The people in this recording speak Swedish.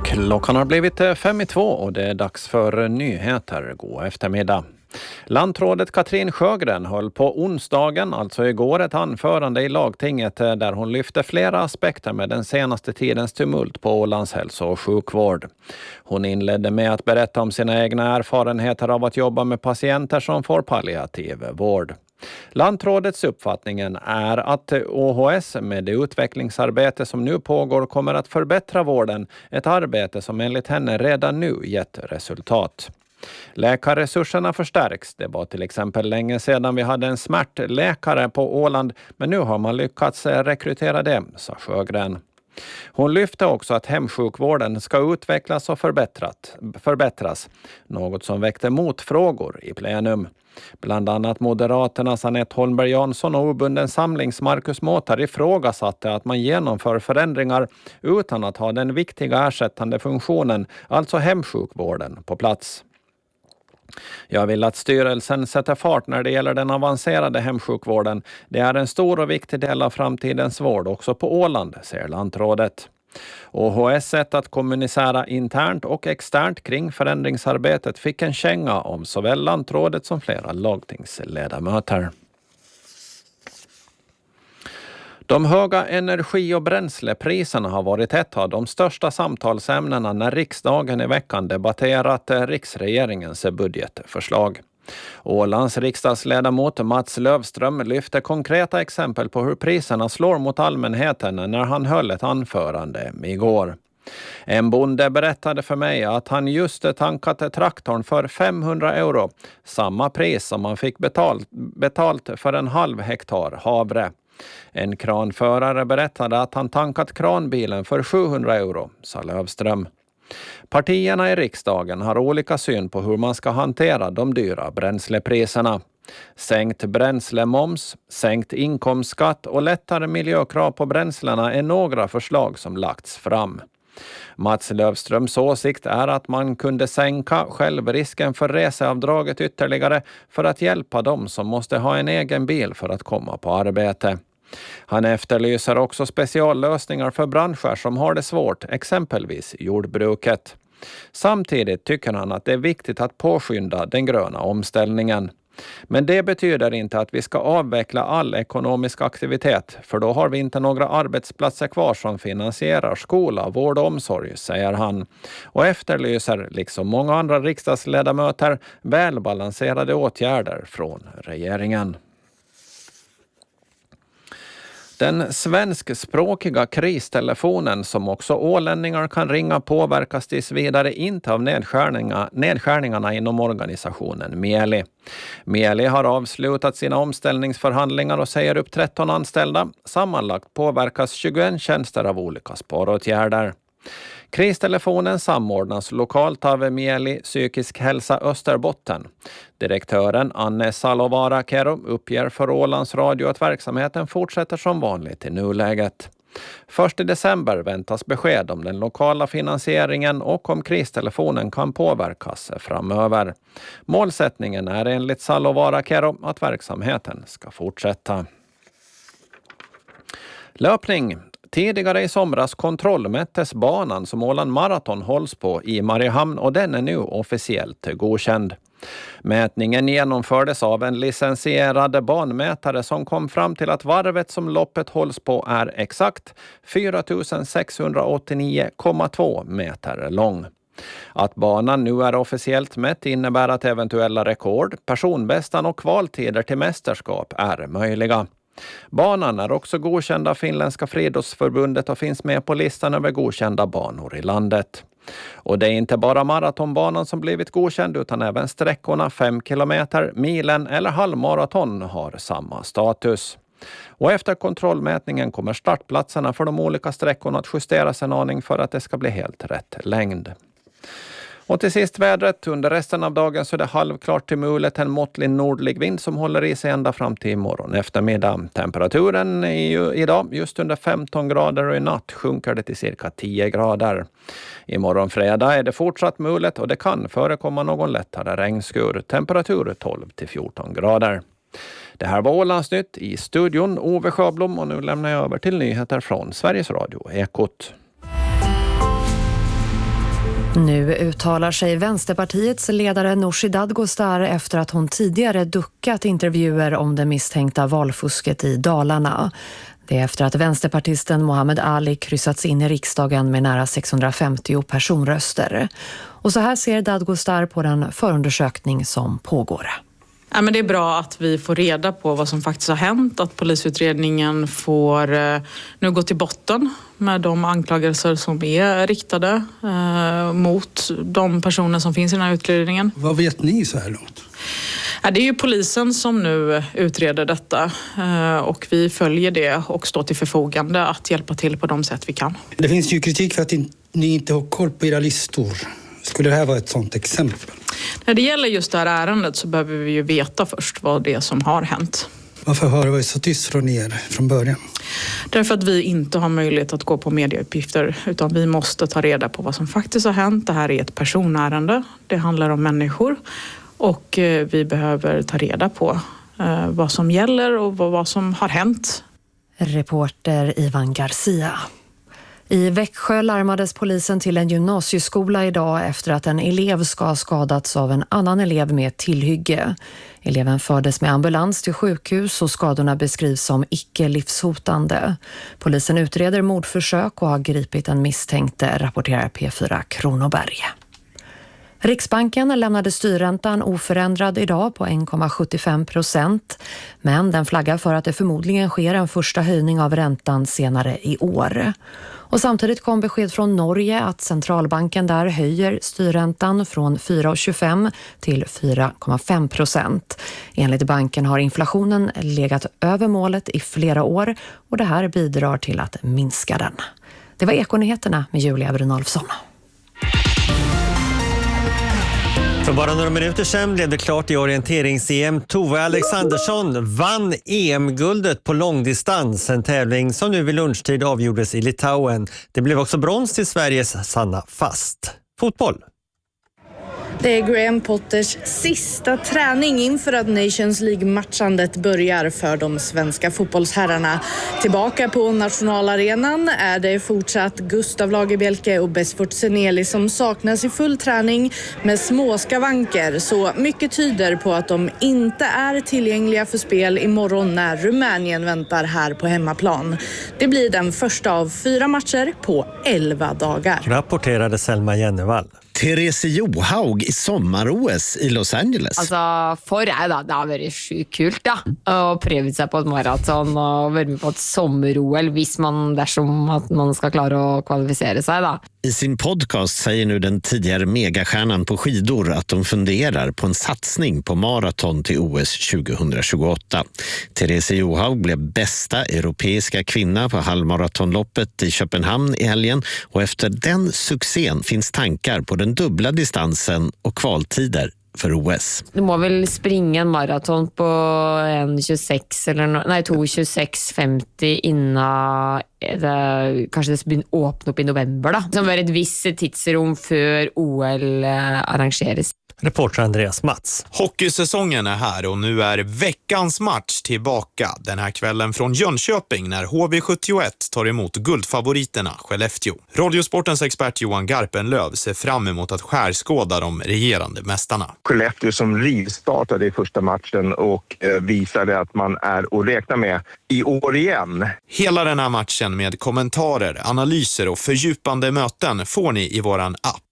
Klockan har blivit 5:02 och det är dags för nyheter. God eftermiddag. Lantrådet Katrin Sjögren höll på onsdagen, alltså igår, ett anförande i lagtinget där hon lyfte flera aspekter med den senaste tidens tumult på Ålands hälso- och sjukvård. Hon inledde med att berätta om sina egna erfarenheter av att jobba med patienter som får palliativ vård. Lantrådets uppfattningen är att OHS med det utvecklingsarbete som nu pågår kommer att förbättra vården, ett arbete som enligt henne redan nu gett resultat. Läkarresurserna förstärks. Det var till exempel länge sedan vi hade en smärtläkare på Åland, men nu har man lyckats rekrytera det, sa Sjögren. Hon lyfte också att hemsjukvården ska utvecklas och förbättras, något som väckte motfrågor i plenum. Bland annat Moderaternas Anette Holmberg Jansson och obunden samlings Markus Måtar ifrågasatte att man genomför förändringar utan att ha den viktiga ersättande funktionen, alltså hemsjukvården, på plats. Jag vill att styrelsen sätter fart när det gäller den avancerade hemsjukvården. Det är en stor och viktig del av framtidens vård också på Åland, säger lantrådet. OHS sätt att kommunicera internt och externt kring förändringsarbetet fick en känga om såväl lantrådet som flera lagtingsledamöter. De höga energi- och bränslepriserna har varit ett av de största samtalsämnena när riksdagen i veckan debatterat riksregeringens budgetförslag. Ålands riksdagsledamot Mats Löfström lyfte konkreta exempel på hur priserna slår mot allmänheten när han höll ett anförande igår. En bonde berättade för mig att han just tankat traktorn för 500 euro, samma pris som man fick betalt för en halv hektar havre. En kranförare berättade att han tankat kranbilen för 700 euro, sa Löfström. Partierna i riksdagen har olika syn på hur man ska hantera de dyra bränslepriserna. Sänkt bränslemoms, sänkt inkomstskatt och lättare miljökrav på bränslena är några förslag som lagts fram. Mats Löfströms åsikt är att man kunde sänka självrisken för reseavdraget ytterligare för att hjälpa dem som måste ha en egen bil för att komma på arbete. Han efterlyser också speciallösningar för branscher som har det svårt, exempelvis jordbruket. Samtidigt tycker han att det är viktigt att påskynda den gröna omställningen. Men det betyder inte att vi ska avveckla all ekonomisk aktivitet, för då har vi inte några arbetsplatser kvar som finansierar skola, vård och omsorg, säger han. Och efterlyser, liksom många andra riksdagsledamöter, välbalanserade åtgärder från regeringen. Den svenskspråkiga kristelefonen som också ålänningar kan ringa påverkas tills vidare inte av nedskärningarna inom organisationen Mieli. Mieli har avslutat sina omställningsförhandlingar och säger upp 13 anställda. Sammanlagt påverkas 21 tjänster av olika sparåtgärder. Kristelefonen samordnas lokalt av Mieli Psykisk hälsa Österbotten. Direktören Anne Salovara-Kero uppger för Ålands Radio att verksamheten fortsätter som vanligt i nuläget. Först i december väntas besked om den lokala finansieringen och om kristelefonen kan påverkas framöver. Målsättningen är enligt Salovara-Kero att verksamheten ska fortsätta. Löpning. Tidigare i somras kontrollmättes banan som Åland Marathon hålls på i Mariehamn och den är nu officiellt godkänd. Mätningen genomfördes av en licensierad banmätare som kom fram till att varvet som loppet hålls på är exakt 4689,2 meter lång. Att banan nu är officiellt mätt innebär att eventuella rekord, personbästan och kvaltider till mästerskap är möjliga. Banan är också godkänd av Finländska friidrottsförbundet och finns med på listan över godkända banor i landet. Och det är inte bara maratonbanan som blivit godkänd utan även sträckorna 5 kilometer, milen eller halvmaraton har samma status. Och efter kontrollmätningen kommer startplatserna för de olika sträckorna att justeras en aning för att det ska bli helt rätt längd. Och till sist vädret. Under resten av dagen så är det halvklart till mulet en måttlig nordlig vind som håller i sig ända fram till imorgon eftermiddag. Temperaturen är idag just under 15 grader och i natt sjunker det till cirka 10 grader. Imorgon fredag är det fortsatt mulet och det kan förekomma någon lättare regnskur. Temperatur 12 till 14 grader. Det här var Ålandsnytt i studion Ove Sjöblom och nu lämnar jag över till nyheter från Sveriges Radio Ekot. Nu uttalar sig Vänsterpartiets ledare Nooshi Dadgostar efter att hon tidigare duckat intervjuer om det misstänkta valfusket i Dalarna. Det är efter att vänsterpartisten Mohammed Ali kryssats in i riksdagen med nära 650 personröster. Och så här ser Dadgostar på den förundersökning som pågår. Ja, men det är bra att vi får reda på vad som faktiskt har hänt. Att polisutredningen får nu gå till botten med de anklagelser som är riktade mot de personer som finns i den här utredningen. Vad vet ni så här långt? Ja, det är ju polisen som nu utreder detta och vi följer det och står till förfogande att hjälpa till på de sätt vi kan. Det finns ju kritik för att ni inte har koll på era listor. Skulle det här vara ett sådant exempel? När det gäller just det här ärendet så behöver vi ju veta först vad det är som har hänt. Varför har det varit så tyst från er från början? Därför att vi inte har möjlighet att gå på medieuppgifter utan vi måste ta reda på vad som faktiskt har hänt. Det här är ett personärende. Det handlar om människor och vi behöver ta reda på vad som gäller och vad som har hänt. Reporter Ivan Garcia. I Växjö larmades polisen till en gymnasieskola idag efter att en elev ska ha skadats av en annan elev med tillhygge. Eleven fördes med ambulans till sjukhus och skadorna beskrivs som icke-livshotande. Polisen utreder mordförsök och har gripit en misstänkte, rapporterar P4 Kronoberg. Riksbanken lämnade styrräntan oförändrad idag på 1,75%, men den flaggar för att det förmodligen sker en första höjning av räntan senare i år. Och samtidigt kom besked från Norge att centralbanken där höjer styrräntan från 4,25 till 4,5%. Enligt banken har inflationen legat över målet i flera år och det här bidrar till att minska den. Det var Ekonyheterna med Julia Brynolfsson. För bara några minuter sedan blev det klart i orienterings-EM. Tove Alexandersson vann EM-guldet på långdistans, en tävling som nu vid lunchtid avgjordes i Litauen. Det blev också brons till Sveriges Sanna Fast. Fotboll. Det är Graham Potters sista träning inför att Nations League-matchandet börjar för de svenska fotbollsherrarna. Tillbaka på nationalarenan är det fortsatt Gustav Lagerbielke och Besfort Seneli som saknas i full träning med små skavanker. Så mycket tyder på att de inte är tillgängliga för spel imorgon när Rumänien väntar här på hemmaplan. Det blir den första av 4 matcher på 11 dagar. Rapporterade Selma Jennevall. Therese Johaug i sommar-OS i Los Angeles. Altså, for jeg da, det har vært sjukt kult da, å prøve seg på et maraton og være med på et sommer-OL hvis man, dersom at man skal klare å kvalifisere seg da. I sin podcast säger nu den tidigare megastjärnan på skidor att de funderar på en satsning på maraton till OS 2028. Therese Johaug blev bästa europeiska kvinna på halvmaratonloppet i Köpenhamn i helgen och efter den succén finns tankar på den dubbla distansen och kvaltider för OS. Du må väl springa en maraton på 1.26 eller 2.26,50 innan det, kanske det börjar öppna upp i november då. Som är ett visst tidsrum för OL arrangeras. Reporter Andreas Mats. Hockeysäsongen är här och nu är veckans match tillbaka den här kvällen från Jönköping när HV71 tar emot guldfavoriterna Skellefteå. Radiosportens expert Johan Garpenlöv ser fram emot att skärskåda de regerande mästarna. Skellefteå som rivstartade i första matchen och visade att man är att räkna med i år igen. Hela den här matchen med kommentarer, analyser och fördjupande möten får ni i våran app.